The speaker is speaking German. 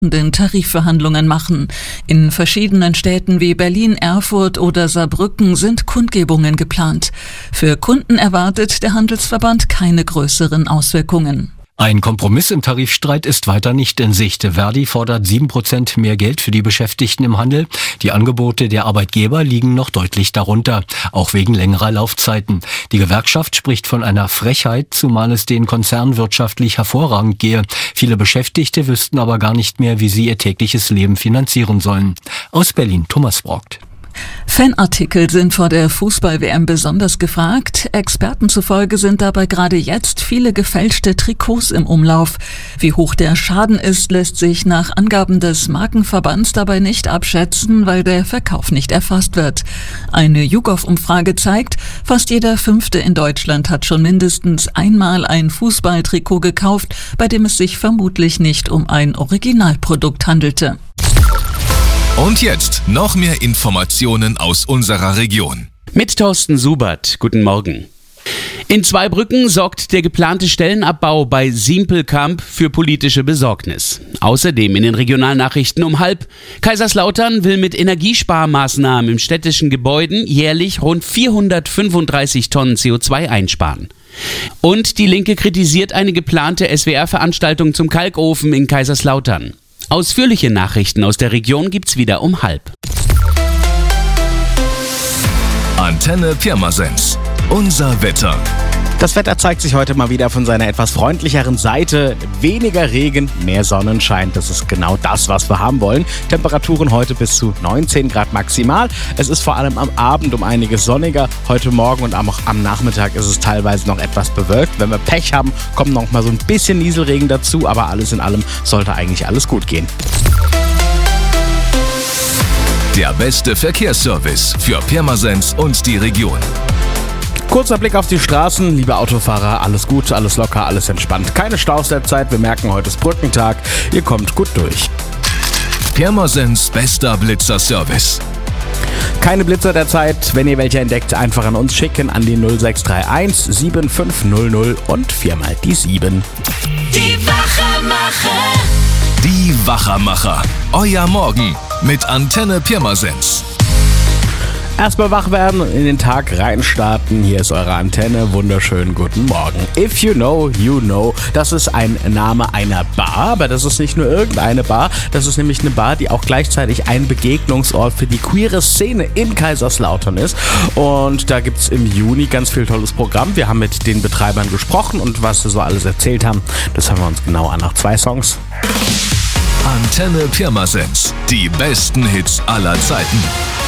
den Tarifverhandlungen machen. In verschiedenen Städten wie Berlin, Erfurt oder Saarbrücken sind Kundgebungen geplant. Für Kunden erwartet der Handelsverband keine größeren Auswirkungen. Ein Kompromiss im Tarifstreit ist weiter nicht in Sicht. Verdi fordert 7% mehr Geld für die Beschäftigten im Handel. Die Angebote der Arbeitgeber liegen noch deutlich darunter, auch wegen längerer Laufzeiten. Die Gewerkschaft spricht von einer Frechheit, zumal es den Konzernen wirtschaftlich hervorragend gehe. Viele Beschäftigte wüssten aber gar nicht mehr, wie sie ihr tägliches Leben finanzieren sollen. Aus Berlin, Thomas Brockt. Fanartikel sind vor der Fußball-WM besonders gefragt. Experten zufolge sind dabei gerade jetzt viele gefälschte Trikots im Umlauf. Wie hoch der Schaden ist, lässt sich nach Angaben des Markenverbands dabei nicht abschätzen, weil der Verkauf nicht erfasst wird. Eine YouGov-Umfrage zeigt, fast jeder Fünfte in Deutschland hat schon mindestens einmal ein Fußballtrikot gekauft, bei dem es sich vermutlich nicht um ein Originalprodukt handelte. Und jetzt noch mehr Informationen aus unserer Region. Mit Thorsten Subert. Guten Morgen. In Zweibrücken sorgt der geplante Stellenabbau bei Simpelkamp für politische Besorgnis. Außerdem in den Regionalnachrichten um 12:30: Kaiserslautern will mit Energiesparmaßnahmen im städtischen Gebäuden jährlich rund 435 Tonnen CO2 einsparen. Und die Linke kritisiert eine geplante SWR-Veranstaltung zum Kalkofen in Kaiserslautern. Ausführliche Nachrichten aus der Region gibt's wieder um 12:30. Antenne Pirmasens. Unser Wetter. Das Wetter zeigt sich heute mal wieder von seiner etwas freundlicheren Seite. Weniger Regen, mehr Sonnenschein. Das ist genau das, was wir haben wollen. Temperaturen heute bis zu 19 Grad maximal. Es ist vor allem am Abend um einiges sonniger. Heute Morgen und auch am Nachmittag ist es teilweise noch etwas bewölkt. Wenn wir Pech haben, kommt noch mal so ein bisschen Nieselregen dazu. Aber alles in allem sollte eigentlich alles gut gehen. Der beste Verkehrsservice für Pirmasens und die Region. Kurzer Blick auf die Straßen. Liebe Autofahrer, alles gut, alles locker, alles entspannt. Keine Staus derzeit. Wir merken, heute ist Brückentag. Ihr kommt gut durch. Pirmasens bester Blitzerservice. Keine Blitzer derzeit. Wenn ihr welche entdeckt, einfach an uns schicken an die 0631 7500 und 4 die 7. Die Wachermacher. Die Wachermacher. Euer Morgen mit Antenne Pirmasens. Erstmal wach werden und in den Tag reinstarten. Hier ist eure Antenne. Wunderschönen guten Morgen. If you know, you know. Das ist ein Name einer Bar, aber das ist nicht nur irgendeine Bar. Das ist nämlich eine Bar, die auch gleichzeitig ein Begegnungsort für die queere Szene in Kaiserslautern ist. Und da gibt es im Juni ganz viel tolles Programm. Wir haben mit den Betreibern gesprochen und was sie so alles erzählt haben, das hören wir uns genau an nach 2 Songs. Antenne Pirmasens. Die besten Hits aller Zeiten.